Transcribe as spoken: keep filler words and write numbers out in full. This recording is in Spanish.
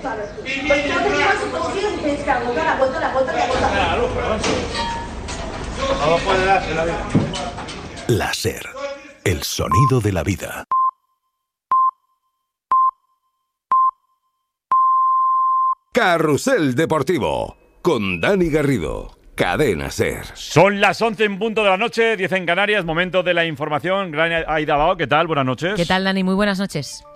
sabes tú. Pues yo te llevo su posición y tienes que agotar, agotar, agotar, agotar. Claro, perdón. Todo puede darse en la vida. La SER, el sonido de la vida. Carrusel Deportivo, con Dani Garrido, Cadena SER. Son las once en punto de la noche, diez en Canarias, momento de la información. Gran Aida Bao, ¿qué tal? Buenas noches. ¿Qué tal, Dani? Muy buenas noches.